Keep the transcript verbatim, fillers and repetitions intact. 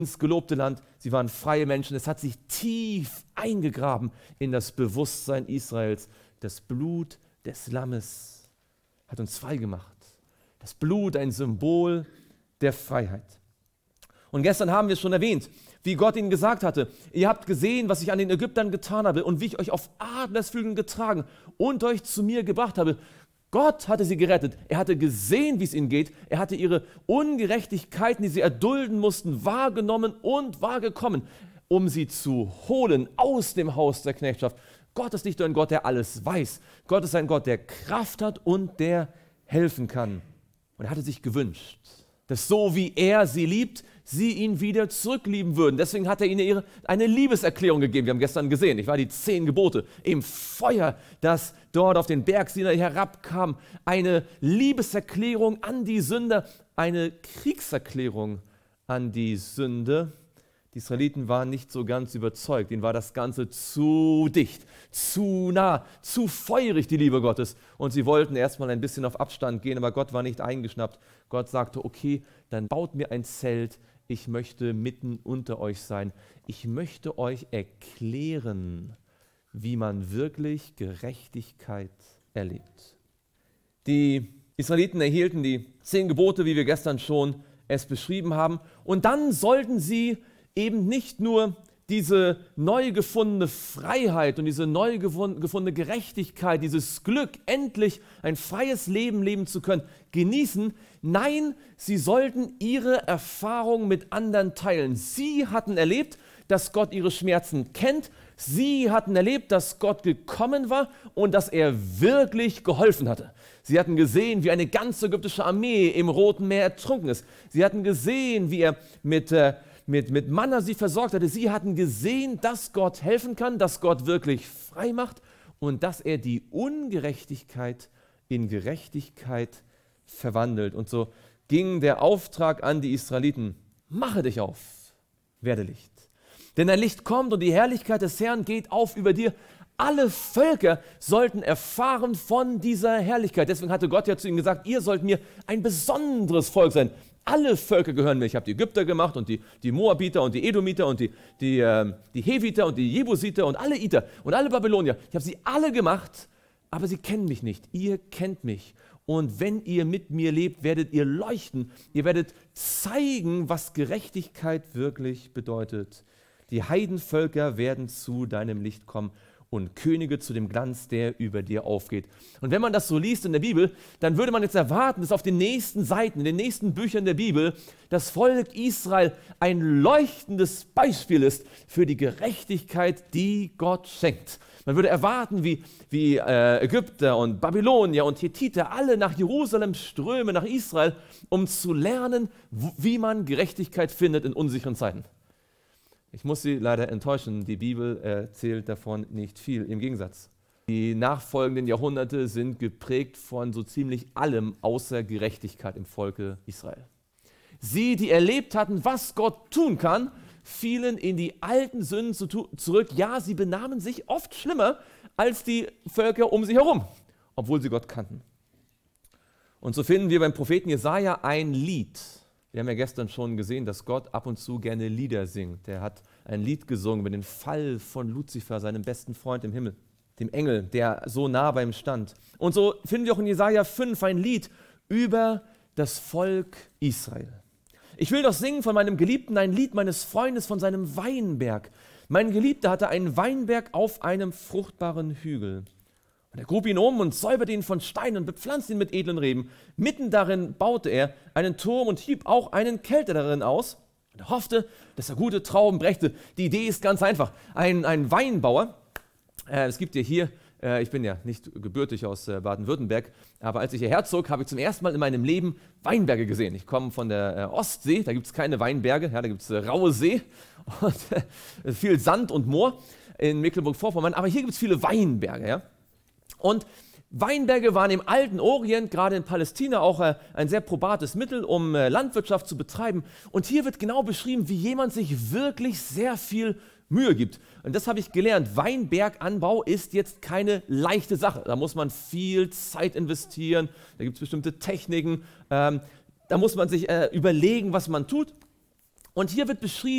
ins gelobte Land. Sie waren freie Menschen. Es hat sich tief eingegraben in das Bewusstsein Israels. Das Blut des Lammes hat uns frei gemacht. Das Blut, ein Symbol der Freiheit. Und gestern haben wir es schon erwähnt, wie Gott ihnen gesagt hatte, ihr habt gesehen, was ich an den Ägyptern getan habe und wie ich euch auf Adlersflügeln getragen und euch zu mir gebracht habe. Gott hatte sie gerettet. Er hatte gesehen, wie es ihnen geht. Er hatte ihre Ungerechtigkeiten, die sie erdulden mussten, wahrgenommen und wahrgekommen, um sie zu holen aus dem Haus der Knechtschaft. Gott ist nicht nur ein Gott, der alles weiß. Gott ist ein Gott, der Kraft hat und der helfen kann. Und er hatte sich gewünscht, dass so wie er sie liebt, sie ihn wieder zurücklieben würden. Deswegen hat er ihnen ihre, eine Liebeserklärung gegeben. Wir haben gestern gesehen, ich war die zehn Gebote im Feuer, das dort auf den Berg Sinai herabkam. Eine Liebeserklärung an die Sünder, eine Kriegserklärung an die Sünde. Die Israeliten waren nicht so ganz überzeugt. Ihnen war das Ganze zu dicht, zu nah, zu feurig, die Liebe Gottes. Und sie wollten erstmal ein bisschen auf Abstand gehen, aber Gott war nicht eingeschnappt. Gott sagte, okay, dann baut mir ein Zelt. Ich möchte mitten unter euch sein. Ich möchte euch erklären, wie man wirklich Gerechtigkeit erlebt. Die Israeliten erhielten die zehn Gebote, wie wir gestern schon es beschrieben haben. Und dann sollten sie eben nicht nur diese neu gefundene Freiheit und diese neu gefundene Gerechtigkeit, dieses Glück, endlich ein freies Leben leben zu können, genießen. Nein, sie sollten ihre Erfahrung mit anderen teilen. Sie hatten erlebt, dass Gott ihre Schmerzen kennt. Sie hatten erlebt, dass Gott gekommen war und dass er wirklich geholfen hatte. Sie hatten gesehen, wie eine ganze ägyptische Armee im Roten Meer ertrunken ist. Sie hatten gesehen, wie er mit äh, Mit, mit Manna sie versorgt hatte. Sie hatten gesehen, dass Gott helfen kann, dass Gott wirklich frei macht und dass er die Ungerechtigkeit in Gerechtigkeit verwandelt. Und so ging der Auftrag an die Israeliten: Mache dich auf, werde Licht. Denn ein Licht kommt und die Herrlichkeit des Herrn geht auf über dir. Alle Völker sollten erfahren von dieser Herrlichkeit. Deswegen hatte Gott ja zu ihnen gesagt, ihr sollt mir ein besonderes Volk sein. Alle Völker gehören mir. Ich habe die Ägypter gemacht und die, die Moabiter und die Edomiter und die, die, äh, die Heviter und die Jebusiter und alle Iter und alle Babylonier. Ich habe sie alle gemacht, aber sie kennen mich nicht. Ihr kennt mich. Und wenn ihr mit mir lebt, werdet ihr leuchten. Ihr werdet zeigen, was Gerechtigkeit wirklich bedeutet. Die Heidenvölker werden zu deinem Licht kommen und Könige zu dem Glanz, der über dir aufgeht. Und wenn man das so liest in der Bibel, dann würde man jetzt erwarten, dass auf den nächsten Seiten, in den nächsten Büchern der Bibel, das Volk Israel ein leuchtendes Beispiel ist für die Gerechtigkeit, die Gott schenkt. Man würde erwarten, wie, wie äh, Ägypter und Babylonier und Hethiter alle nach Jerusalem strömen, nach Israel, um zu lernen, wie man Gerechtigkeit findet in unsicheren Zeiten. Ich muss Sie leider enttäuschen, die Bibel erzählt davon nicht viel. Im Gegensatz. Die nachfolgenden Jahrhunderte sind geprägt von so ziemlich allem außer Gerechtigkeit im Volke Israel. Sie, die erlebt hatten, was Gott tun kann, fielen in die alten Sünden zurück. Ja, sie benahmen sich oft schlimmer als die Völker um sie herum, obwohl sie Gott kannten. Und so finden wir beim Propheten Jesaja ein Lied. Wir haben ja gestern schon gesehen, dass Gott ab und zu gerne Lieder singt. Er hat ein Lied gesungen über den Fall von Luzifer, seinem besten Freund im Himmel, dem Engel, der so nah bei ihm stand. Und so finden wir auch in Jesaja fünf ein Lied über das Volk Israel. Ich will doch singen von meinem Geliebten ein Lied meines Freundes von seinem Weinberg. Mein Geliebter hatte einen Weinberg auf einem fruchtbaren Hügel. Und er grub ihn um und säuberte ihn von Steinen und bepflanzte ihn mit edlen Reben. Mitten darin baute er einen Turm und hieb auch einen Kelter darin aus. Und er hoffte, dass er gute Trauben brächte. Die Idee ist ganz einfach. Ein, ein Weinbauer, äh, es gibt ja hier, äh, ich bin ja nicht gebürtig aus äh, Baden-Württemberg, aber als ich hierher zog, habe ich zum ersten Mal in meinem Leben Weinberge gesehen. Ich komme von der äh, Ostsee, da gibt es keine Weinberge, ja, da gibt es äh, raue See und äh, viel Sand und Moor in Mecklenburg-Vorpommern, aber hier gibt es viele Weinberge, ja. Und Weinberge waren im alten Orient, gerade in Palästina, auch äh, ein sehr probates Mittel, um äh, Landwirtschaft zu betreiben. Und hier wird genau beschrieben, wie jemand sich wirklich sehr viel Mühe gibt. Und das habe ich gelernt. Weinberganbau ist jetzt keine leichte Sache. Da muss man viel Zeit investieren, da gibt es bestimmte Techniken, ähm, da muss man sich äh, überlegen, was man tut. Und hier wird beschrieben,